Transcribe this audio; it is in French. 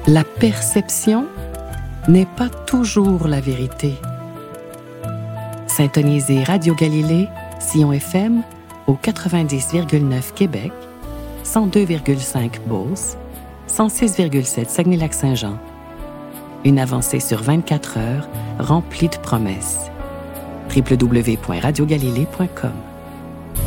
La perception n'est pas toujours la vérité. Syntonisez Radio Galilée, Sion FM, au 90,9 Québec, 102,5 Beauce, 106,7 Saguenay-Lac-Saint-Jean. Une avancée sur 24 heures remplie de promesses. www.radiogalilée.com